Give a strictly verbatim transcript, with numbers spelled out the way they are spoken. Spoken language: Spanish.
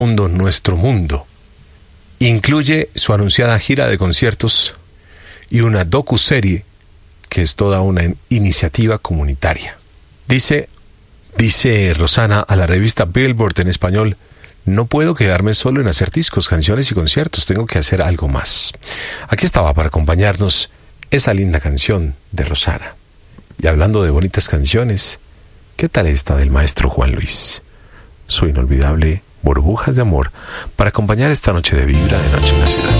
Mundo, Nuestro Mundo. Incluye su anunciada gira de conciertos y una docuserie que es toda una iniciativa comunitaria. Dice, dice Rosana a la revista Billboard en español: no puedo quedarme solo en hacer discos, canciones y conciertos, tengo que hacer algo más. Aquí estaba para acompañarnos esa linda canción de Rosana. Y hablando de bonitas canciones, ¿qué tal esta del maestro Juan Luis? Su inolvidable Burbujas de Amor, para acompañar esta noche de Vibra de Noche en la Ciudad.